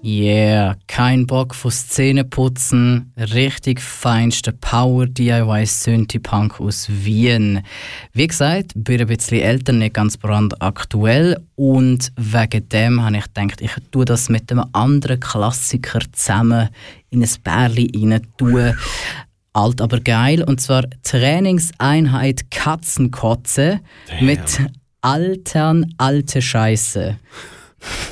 Yeah, kein Bock von Zähneputzen, richtig feinster Power DIY Synthie-Punk aus Wien. Wie gesagt, bin ein bisschen älter, nicht ganz brandaktuell und wegen dem habe ich gedacht, ich tue das mit einem anderen Klassiker zusammen in ein Bärli rein tun. Alt, aber geil, und zwar Trainingseinheit Katzenkotze mit Altern alte Scheiße.